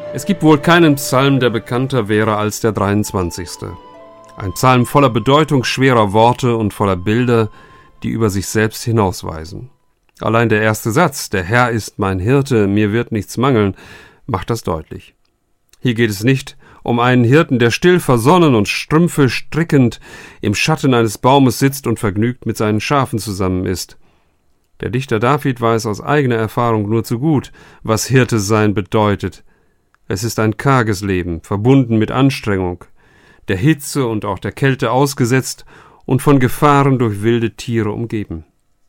Es gibt wohl keinen Psalm, der bekannter wäre als der 23. Ein Psalm voller bedeutungsschwerer Worte und voller Bilder, die über sich selbst hinausweisen. Allein der erste Satz, der Herr ist mein Hirte, mir wird nichts mangeln, macht das deutlich. Hier geht es nicht um einen Hirten, der still versonnen und Strümpfe strickend im Schatten eines Baumes sitzt und vergnügt mit seinen Schafen zusammen ist. Der Dichter David weiß aus eigener Erfahrung nur zu gut, was Hirte sein bedeutet. Es ist ein karges Leben, verbunden mit Anstrengung, der Hitze und auch der Kälte ausgesetzt und von Gefahren durch wilde Tiere umgeben.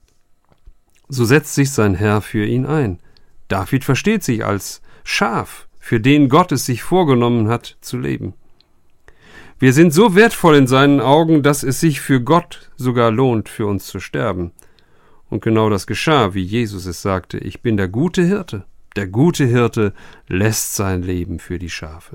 So setzt sich sein Herr für ihn ein. David versteht sich als Schaf, für den Gott es sich vorgenommen hat, zu leben. Wir sind so wertvoll in seinen Augen, dass es sich für Gott sogar lohnt, für uns zu sterben. Und genau das geschah, wie Jesus es sagte: Ich bin der gute Hirte. Der gute Hirte lässt sein Leben für die Schafe.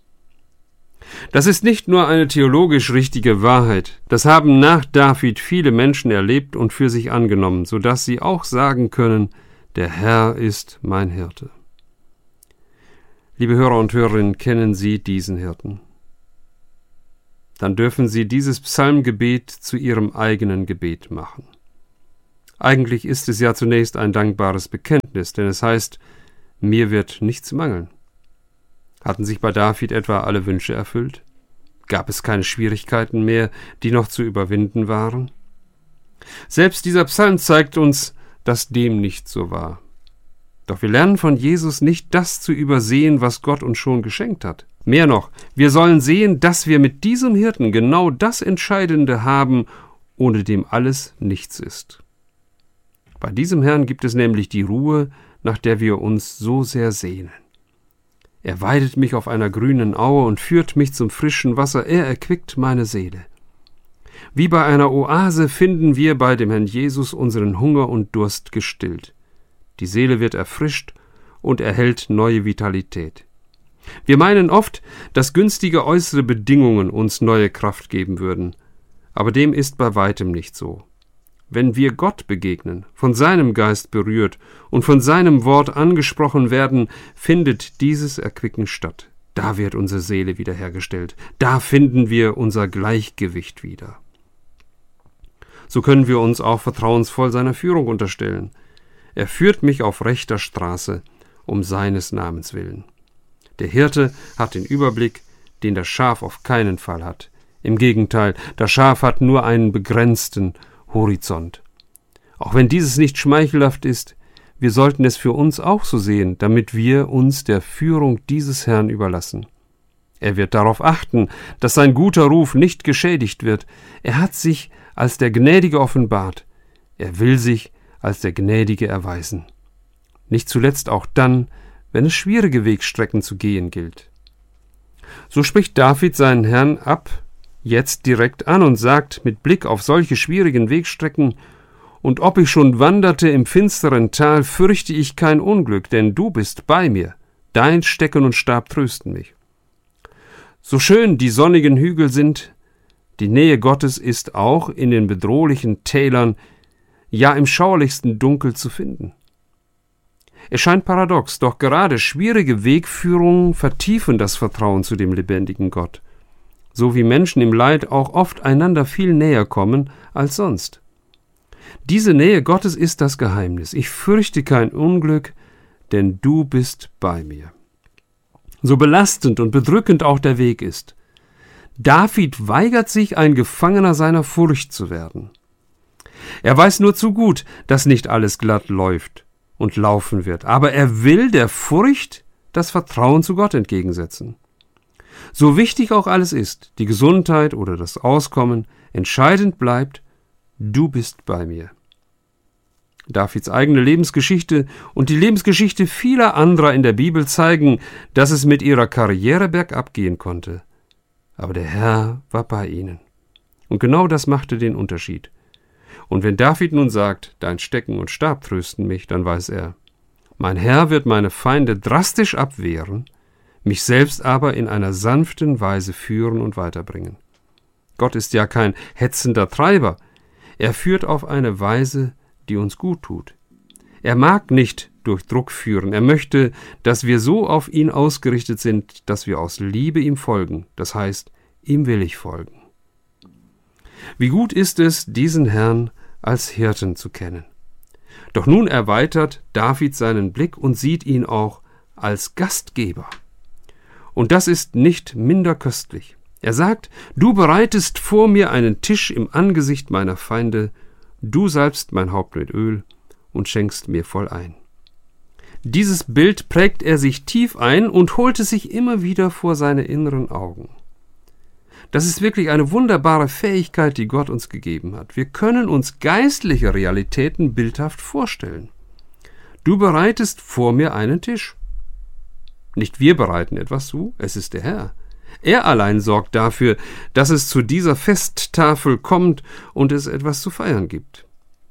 Das ist nicht nur eine theologisch richtige Wahrheit. Das haben nach David viele Menschen erlebt und für sich angenommen, sodass sie auch sagen können: Der Herr ist mein Hirte. Liebe Hörer und Hörerinnen, kennen Sie diesen Hirten? Dann dürfen Sie dieses Psalmgebet zu Ihrem eigenen Gebet machen. Eigentlich ist es ja zunächst ein dankbares Bekenntnis, denn es heißt: Mir wird nichts mangeln. Hatten sich bei David etwa alle Wünsche erfüllt? Gab es keine Schwierigkeiten mehr, die noch zu überwinden waren? Selbst dieser Psalm zeigt uns, dass dem nicht so war. Doch wir lernen von Jesus nicht, das zu übersehen, was Gott uns schon geschenkt hat. Mehr noch, wir sollen sehen, dass wir mit diesem Hirten genau das Entscheidende haben, ohne dem alles nichts ist. Bei diesem Herrn gibt es nämlich die Ruhe, nach der wir uns so sehr sehnen. Er weidet mich auf einer grünen Aue und führt mich zum frischen Wasser, er erquickt meine Seele. Wie bei einer Oase finden wir bei dem Herrn Jesus unseren Hunger und Durst gestillt. Die Seele wird erfrischt und erhält neue Vitalität. Wir meinen oft, dass günstige äußere Bedingungen uns neue Kraft geben würden, aber dem ist bei weitem nicht so. Wenn wir Gott begegnen, von seinem Geist berührt und von seinem Wort angesprochen werden, findet dieses Erquicken statt. Da wird unsere Seele wiederhergestellt. Da finden wir unser Gleichgewicht wieder. So können wir uns auch vertrauensvoll seiner Führung unterstellen. Er führt mich auf rechter Straße, um seines Namens willen. Der Hirte hat den Überblick, den das Schaf auf keinen Fall hat. Im Gegenteil, das Schaf hat nur einen begrenzten Horizont. Auch wenn dieses nicht schmeichelhaft ist, wir sollten es für uns auch so sehen, damit wir uns der Führung dieses Herrn überlassen. Er wird darauf achten, dass sein guter Ruf nicht geschädigt wird. Er hat sich als der Gnädige offenbart. Er will sich als der Gnädige erweisen. Nicht zuletzt auch dann, wenn es schwierige Wegstrecken zu gehen gilt. So spricht David seinen Herrn ab, jetzt direkt an und sagt mit Blick auf solche schwierigen Wegstrecken: Und ob ich schon wanderte im finsteren Tal, fürchte ich kein Unglück, denn du bist bei mir. Dein Stecken und Stab trösten mich. So schön die sonnigen Hügel sind, die Nähe Gottes ist auch in den bedrohlichen Tälern, ja im schauerlichsten Dunkel zu finden. Es scheint paradox, doch gerade schwierige Wegführungen vertiefen das Vertrauen zu dem lebendigen Gott, so wie Menschen im Leid auch oft einander viel näher kommen als sonst. Diese Nähe Gottes ist das Geheimnis. Ich fürchte kein Unglück, denn du bist bei mir. So belastend und bedrückend auch der Weg ist, David weigert sich, ein Gefangener seiner Furcht zu werden. Er weiß nur zu gut, dass nicht alles glatt läuft und laufen wird, aber er will der Furcht das Vertrauen zu Gott entgegensetzen. So wichtig auch alles ist, die Gesundheit oder das Auskommen, entscheidend bleibt: Du bist bei mir. Davids eigene Lebensgeschichte und die Lebensgeschichte vieler anderer in der Bibel zeigen, dass es mit ihrer Karriere bergab gehen konnte. Aber der Herr war bei ihnen. Und genau das machte den Unterschied. Und wenn David nun sagt: Dein Stecken und Stab trösten mich, dann weiß er: Mein Herr wird meine Feinde drastisch abwehren, mich selbst aber in einer sanften Weise führen und weiterbringen. Gott ist ja kein hetzender Treiber. Er führt auf eine Weise, die uns gut tut. Er mag nicht durch Druck führen. Er möchte, dass wir so auf ihn ausgerichtet sind, dass wir aus Liebe ihm folgen. Das heißt, ihm will ich folgen. Wie gut ist es, diesen Herrn als Hirten zu kennen. Doch nun erweitert David seinen Blick und sieht ihn auch als Gastgeber. Und das ist nicht minder köstlich. Er sagt, du bereitest vor mir einen Tisch im Angesicht meiner Feinde, du salbst mein Haupt mit Öl und schenkst mir voll ein. Dieses Bild prägt er sich tief ein und holt es sich immer wieder vor seine inneren Augen. Das ist wirklich eine wunderbare Fähigkeit, die Gott uns gegeben hat. Wir können uns geistliche Realitäten bildhaft vorstellen. Du bereitest vor mir einen Tisch. Nicht wir bereiten etwas zu, es ist der Herr. Er allein sorgt dafür, dass es zu dieser Festtafel kommt und es etwas zu feiern gibt.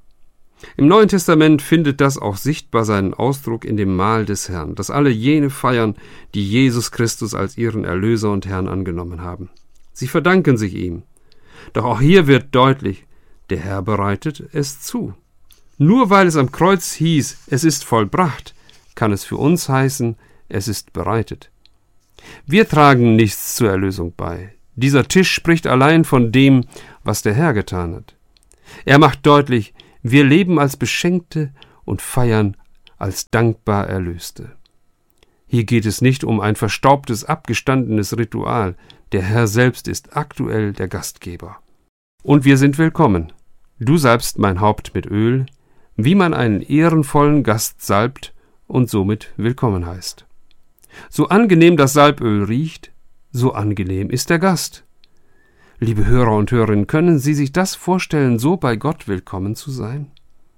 Im Neuen Testament findet das auch sichtbar seinen Ausdruck in dem Mahl des Herrn, das alle jene feiern, die Jesus Christus als ihren Erlöser und Herrn angenommen haben. Sie verdanken sich ihm. Doch auch hier wird deutlich, der Herr bereitet es zu. Nur weil es am Kreuz hieß, es ist vollbracht, kann es für uns heißen, es ist bereitet. Wir tragen nichts zur Erlösung bei. Dieser Tisch spricht allein von dem, was der Herr getan hat. Er macht deutlich, wir leben als Beschenkte und feiern als dankbar Erlöste. Hier geht es nicht um ein verstaubtes, abgestandenes Ritual. Der Herr selbst ist aktuell der Gastgeber. Und wir sind willkommen. Du salbst mein Haupt mit Öl, wie man einen ehrenvollen Gast salbt und somit willkommen heißt. So angenehm das Salböl riecht, so angenehm ist der Gast. Liebe Hörer und Hörerinnen, können Sie sich das vorstellen, so bei Gott willkommen zu sein?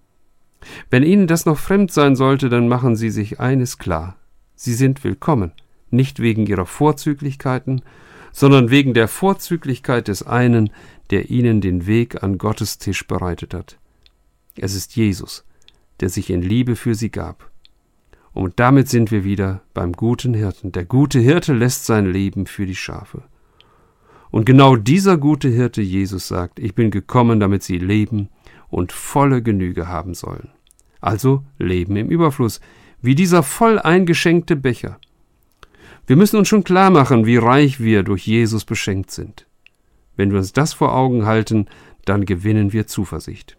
Wenn Ihnen das noch fremd sein sollte, dann machen Sie sich eines klar. Sie sind willkommen, nicht wegen Ihrer Vorzüglichkeiten, sondern wegen der Vorzüglichkeit des einen, der Ihnen den Weg an Gottes Tisch bereitet hat. Es ist Jesus, der sich in Liebe für Sie gab. Und damit sind wir wieder beim guten Hirten. Der gute Hirte lässt sein Leben für die Schafe. Und genau dieser gute Hirte Jesus sagt, ich bin gekommen, damit sie leben und volle Genüge haben sollen. Also Leben im Überfluss, wie dieser voll eingeschenkte Becher. Wir müssen uns schon klar machen, wie reich wir durch Jesus beschenkt sind. Wenn wir uns das vor Augen halten, dann gewinnen wir Zuversicht.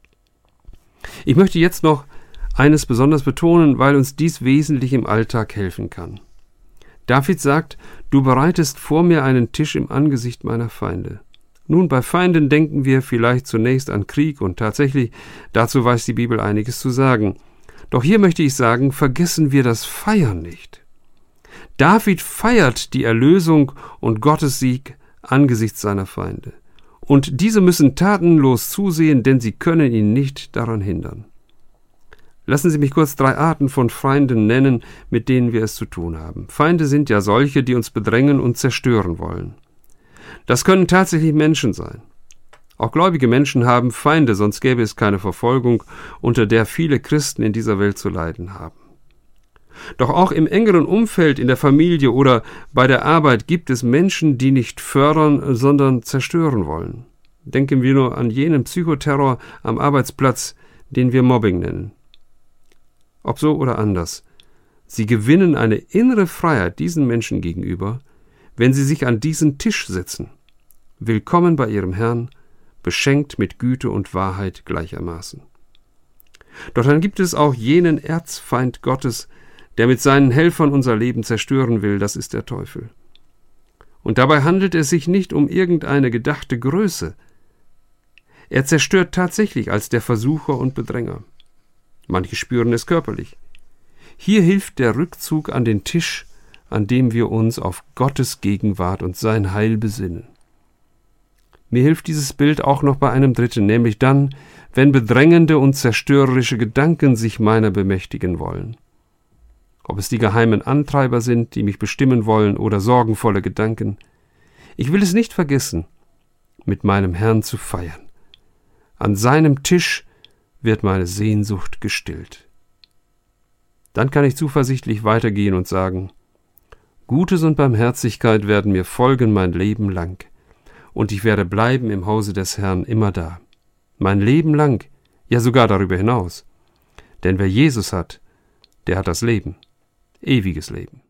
Ich möchte jetzt noch eines besonders betonen, weil uns dies wesentlich im Alltag helfen kann. David sagt, du bereitest vor mir einen Tisch im Angesicht meiner Feinde. Nun, bei Feinden denken wir vielleicht zunächst an Krieg und tatsächlich, dazu weiß die Bibel einiges zu sagen. Doch hier möchte ich sagen, vergessen wir das Feiern nicht. David feiert die Erlösung und Gottes Sieg angesichts seiner Feinde. Und diese müssen tatenlos zusehen, denn sie können ihn nicht daran hindern. Lassen Sie mich kurz 3 Arten von Feinden nennen, mit denen wir es zu tun haben. Feinde sind ja solche, die uns bedrängen und zerstören wollen. Das können tatsächlich Menschen sein. Auch gläubige Menschen haben Feinde, sonst gäbe es keine Verfolgung, unter der viele Christen in dieser Welt zu leiden haben. Doch auch im engeren Umfeld, in der Familie oder bei der Arbeit gibt es Menschen, die nicht fördern, sondern zerstören wollen. Denken wir nur an jenen Psychoterror am Arbeitsplatz, den wir Mobbing nennen. Ob so oder anders, sie gewinnen eine innere Freiheit diesen Menschen gegenüber, wenn sie sich an diesen Tisch setzen. Willkommen bei ihrem Herrn, beschenkt mit Güte und Wahrheit gleichermaßen. Doch dann gibt es auch jenen Erzfeind Gottes, der mit seinen Helfern unser Leben zerstören will, das ist der Teufel. Und dabei handelt es sich nicht um irgendeine gedachte Größe. Er zerstört tatsächlich als der Versucher und Bedränger. Manche spüren es körperlich. Hier hilft der Rückzug an den Tisch, an dem wir uns auf Gottes Gegenwart und sein Heil besinnen. Mir hilft dieses Bild auch noch bei einem dritten, nämlich dann, wenn bedrängende und zerstörerische Gedanken sich meiner bemächtigen wollen. Ob es die geheimen Antreiber sind, die mich bestimmen wollen, oder sorgenvolle Gedanken. Ich will es nicht vergessen, mit meinem Herrn zu feiern. An seinem Tisch wird meine Sehnsucht gestillt. Dann kann ich zuversichtlich weitergehen und sagen, Gutes und Barmherzigkeit werden mir folgen mein Leben lang, und ich werde bleiben im Hause des Herrn immer da. Mein Leben lang, ja sogar darüber hinaus. Denn wer Jesus hat, der hat das Leben, ewiges Leben.